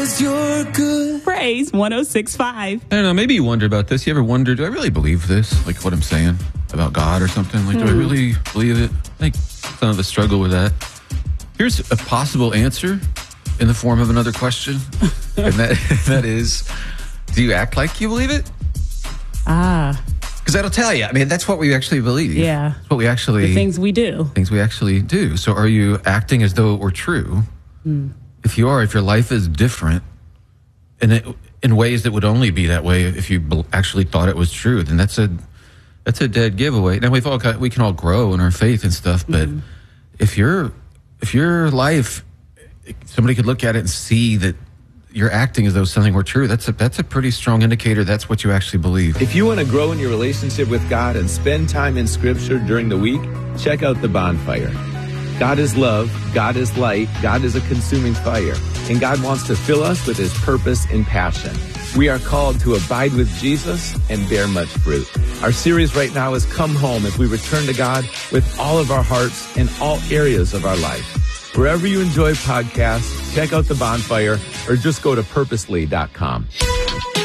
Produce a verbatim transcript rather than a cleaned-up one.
You're good. Praise one oh six point five. I don't know, maybe you wonder about this. You ever wonder, do I really believe this? Like what I'm saying about God or something? Like, mm. do I really believe it? I think some of us struggle with that. Here's a possible answer in the form of another question. and that that is, do you act like you believe it? Ah. Because that'll tell you. I mean, that's what we actually believe. Yeah. That's what we actually... The things we do. Things we actually do. So are you acting as though it were true? Mm. If you are, if your life is different, and it, in ways that would only be that way if you be- actually thought it was true, then that's a that's a dead giveaway. Now we've all got, we can all grow in our faith and stuff, but mm. if your if your life, somebody could look at it and see that you're acting as though something were true, that's a that's a pretty strong indicator that's what you actually believe. If you want to grow in your relationship with God and spend time in Scripture during the week, check out The Bonfire. God is love, God is light, God is a consuming fire, and God wants to fill us with His purpose and passion. We are called to abide with Jesus and bear much fruit. Our series right now is Come Home as we return to God with all of our hearts in all areas of our life. Wherever you enjoy podcasts, check out The Bonfire or just go to purposely dot com.